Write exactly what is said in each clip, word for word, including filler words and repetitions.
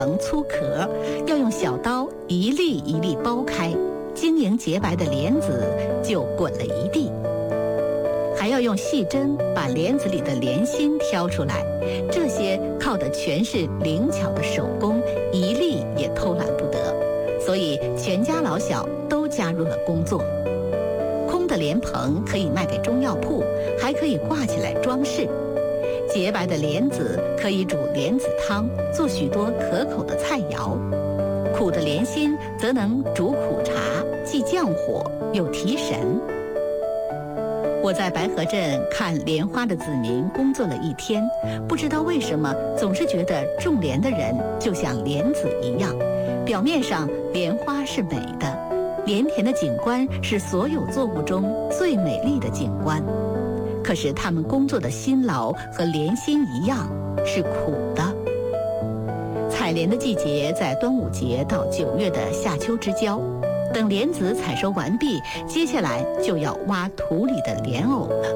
层粗壳，要用小刀一粒一粒剥开，晶莹洁白的莲子就滚了一地。还要用细针把莲子里的莲心挑出来，这些靠的全是灵巧的手工，一粒也偷懒不得，所以全家老小都加入了工作。空的莲蓬可以卖给中药铺，还可以挂起来装饰。洁白的莲子可以煮莲子汤，做许多可口的菜肴。苦的莲心则能煮苦茶，既降火又提神。我在白河镇看莲花的子民工作了一天，不知道为什么总是觉得种莲的人就像莲子一样，表面上莲花是美的，莲田的景观是所有作物中最美丽的景观，可是他们工作的辛劳和莲心一样是苦的。采莲的季节在端午节到九月的夏秋之交，等莲子采收完毕，接下来就要挖土里的莲藕了。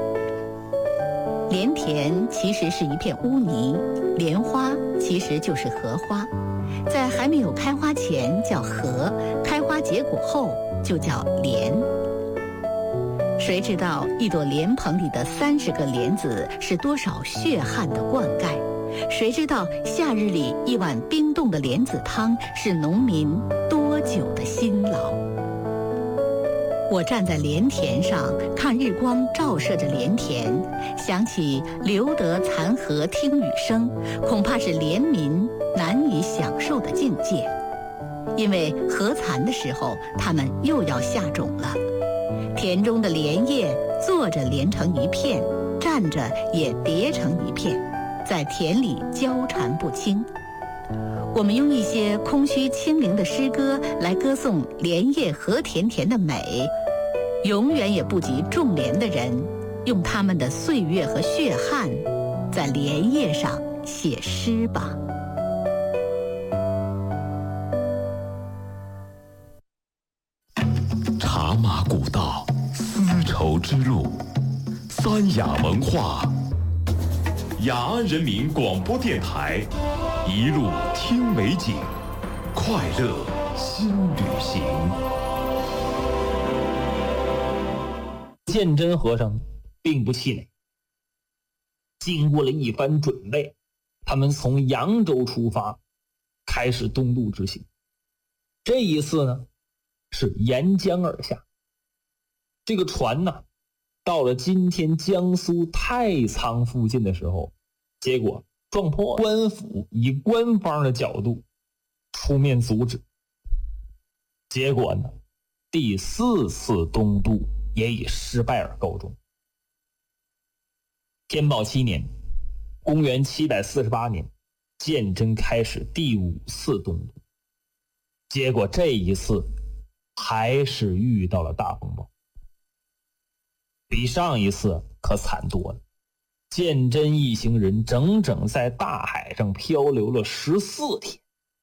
莲田其实是一片污泥，莲花其实就是荷花，在还没有开花前叫荷，开花结果后就叫莲。谁知道一朵莲蓬里的三十个莲子是多少血汗的灌溉？谁知道夏日里一碗冰冻的莲子汤是农民多久的辛劳？我站在莲田上看日光照射着莲田，想起留得残荷听雨声，恐怕是莲民难以享受的境界。因为荷残的时候，他们又要下种了。田中的莲叶坐着连成一片，站着也叠成一片，在田里交缠不清。我们用一些空虚清灵的诗歌来歌颂莲叶荷田田的美，永远也不及种莲的人用他们的岁月和血汗在莲叶上写诗吧。 茶马古道，丝绸之路，三雅文化，雅安人民广播电台，一路听美景，快乐新旅行。 鉴真和尚并不气馁，经过了一番准备，他们从扬州出发，开始东渡之行。这一次呢，是沿江而下。这个船呢，到了今天江苏太仓附近的时候，结果撞破，官府以官方的角度出面阻止。结果呢，第四次东渡也以失败而告终。天宝七年，公元七百四十八年，鉴真开始第五次东渡。结果这一次还是遇到了大风暴，比上一次可惨多了。鉴真一行人整整在大海上漂流了十四天，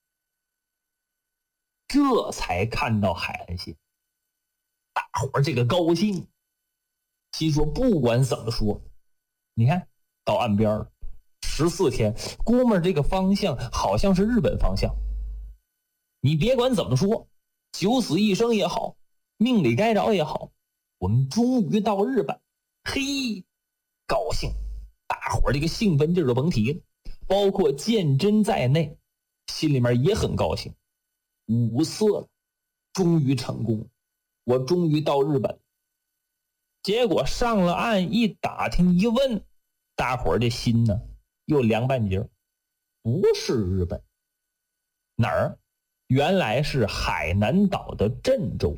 这才看到海岸线。大伙儿这个高兴，心说不管怎么说，你看到岸边了，十四天，估摸这个方向好像是日本方向。你别管怎么说，九死一生也好，命里该着也好，我们终于到日本，嘿，高兴！大伙儿这个兴奋劲儿都甭提了，包括鉴真在内，心里面也很高兴。五次了，终于成功，我终于到日本。结果上了岸一打听一问，大伙儿的心呢又凉半截，不是日本，哪儿？原来是海南岛的郑州，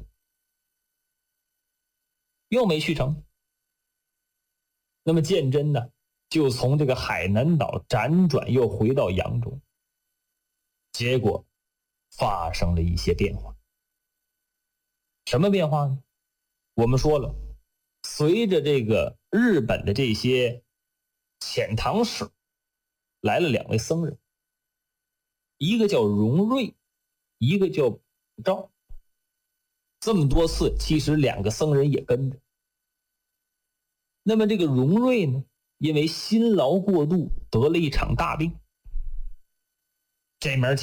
又没去成。那么鉴真呢，就从这个海南岛辗转又回到扬州，结果发生了一些变化。什么变化呢？我们说了，随着这个日本的这些遣唐使来了两位僧人，一个叫荣瑞，一个叫普照。这么多次，其实两个僧人也跟着。那么这个荣瑞呢，因为辛劳过度得了一场大病， 这门